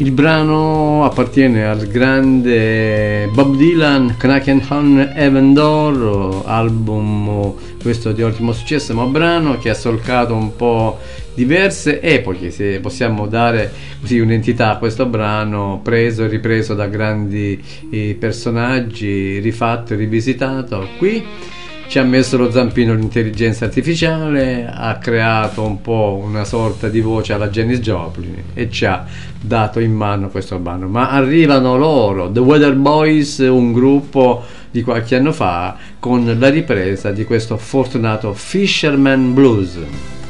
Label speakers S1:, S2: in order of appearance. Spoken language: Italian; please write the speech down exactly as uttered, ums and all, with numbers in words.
S1: Il brano appartiene al grande Bob Dylan, Knacken on Heaven Door, album questo di ottimo successo, ma brano che ha solcato un po' diverse epoche, se possiamo dare così un'entità a questo brano, preso e ripreso da grandi eh, personaggi, rifatto e rivisitato. Qui ci ha messo lo zampino l'intelligenza artificiale, ha creato un po' una sorta di voce alla Janis Joplin e ci ha dato in mano questo brano. Ma arrivano loro, The Weather Boys, un gruppo di qualche anno fa, con la ripresa di questo fortunato Fisherman Blues.